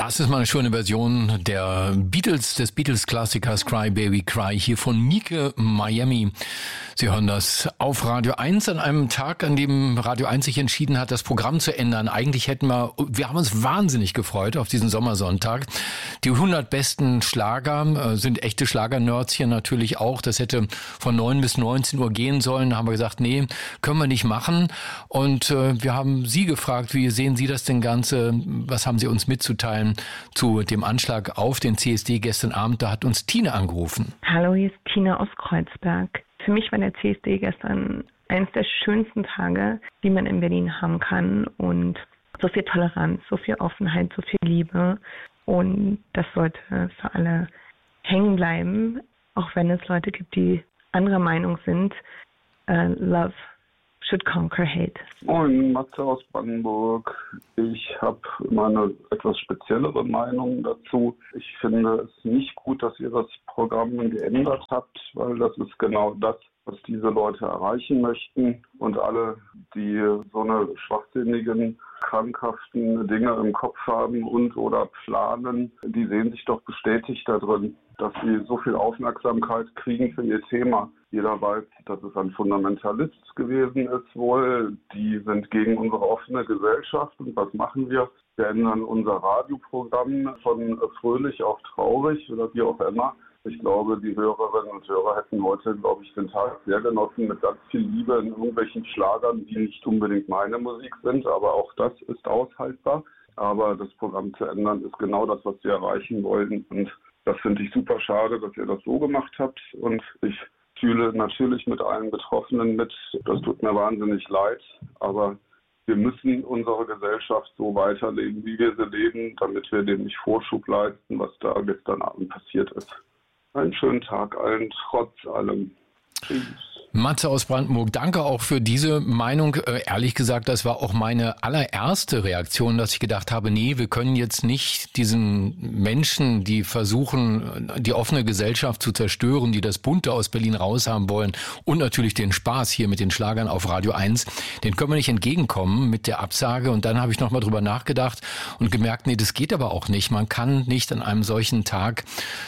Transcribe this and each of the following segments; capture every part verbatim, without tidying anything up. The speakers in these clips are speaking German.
Das ist mal eine schöne Version der Beatles, des Beatles-Klassikers Cry Baby Cry, hier von Mieke Miami. Sie hören das auf Radio eins an einem Tag, an dem Radio eins sich entschieden hat, das Programm zu ändern. Eigentlich hätten wir, wir haben uns wahnsinnig gefreut auf diesen Sommersonntag. Die hundert besten Schlager äh, sind echte Schlager-Nerds hier natürlich auch. Das hätte von neun bis neunzehn Uhr gehen sollen. Da haben wir gesagt, nee, können wir nicht machen. Und äh, wir haben Sie gefragt, wie sehen Sie das denn Ganze? Was haben Sie uns mitzuteilen zu dem Anschlag auf den C S D gestern Abend? Da hat uns Tine angerufen. Hallo, hier ist Tina aus Kreuzberg. Für mich war der C S D gestern eines der schönsten Tage, die man in Berlin haben kann. Und so viel Toleranz, so viel Offenheit, so viel Liebe. Und das sollte für alle hängen bleiben, auch wenn es Leute gibt, die anderer Meinung sind. Uh, love should conquer hate. Moin, Matze aus Brandenburg. Ich habe mal eine etwas speziellere Meinung dazu. Ich finde es nicht gut, dass ihr das Programm geändert habt, weil das ist genau das, was diese Leute erreichen möchten. Und alle, die so eine schwachsinnigen, krankhaften Dinge im Kopf haben und oder planen, die sehen sich doch bestätigt darin, dass sie so viel Aufmerksamkeit kriegen für ihr Thema. Jeder weiß, dass es ein Fundamentalist gewesen ist wohl. Die sind gegen unsere offene Gesellschaft. Und was machen wir? Wir ändern unser Radioprogramm von fröhlich auf traurig oder wie auch immer. Ich glaube, die Hörerinnen und Hörer hätten heute, glaube ich, den Tag sehr genossen mit ganz viel Liebe in irgendwelchen Schlagern, die nicht unbedingt meine Musik sind. Aber auch das ist aushaltbar. Aber das Programm zu ändern ist genau das, was wir erreichen wollen. Und das finde ich super schade, dass ihr das so gemacht habt. Und ich fühle natürlich mit allen Betroffenen mit. Das tut mir wahnsinnig leid. Aber wir müssen unsere Gesellschaft so weiterleben, wie wir sie leben, damit wir dem nicht Vorschub leisten, was da gestern Abend passiert ist. Einen schönen Tag allen, trotz allem. Tschüss. Matze aus Brandenburg, danke auch für diese Meinung. Äh, ehrlich gesagt, das war auch meine allererste Reaktion, dass ich gedacht habe, nee, wir können jetzt nicht diesen Menschen, die versuchen, die offene Gesellschaft zu zerstören, die das Bunte aus Berlin raushaben wollen und natürlich den Spaß hier mit den Schlagern auf Radio eins, den können wir nicht entgegenkommen mit der Absage. Und dann habe ich nochmal drüber nachgedacht und gemerkt, nee, das geht aber auch nicht. Man kann nicht an einem solchen Tag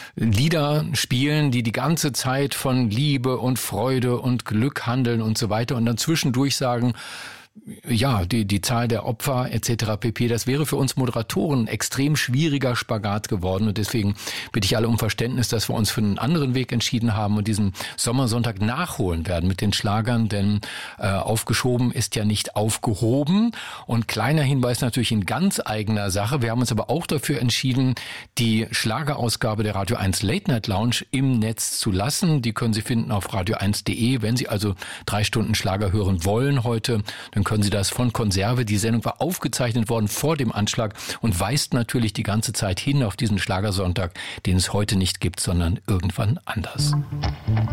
Lieder spielen, die die ganze Zeit von Liebe und Freude und Glück handeln und so weiter und dann zwischendurch sagen, ja, die, die Zahl der Opfer et cetera pp. Das wäre für uns Moderatoren ein extrem schwieriger Spagat geworden und deswegen bitte ich alle um Verständnis, dass wir uns für einen anderen Weg entschieden haben und diesen Sommersonntag nachholen werden mit den Schlagern, denn äh, aufgeschoben ist ja nicht aufgehoben. Und kleiner Hinweis natürlich in ganz eigener Sache. Wir haben uns aber auch dafür entschieden, die Schlagerausgabe der Radio eins Late Night Lounge im Netz zu lassen. Die können Sie finden auf radio eins punkt de. Wenn Sie also drei Stunden Schlager hören wollen heute, dann können Sie das von Konserve. Die Sendung war aufgezeichnet worden vor dem Anschlag und weist natürlich die ganze Zeit hin auf diesen Schlagersonntag, den es heute nicht gibt, sondern irgendwann anders.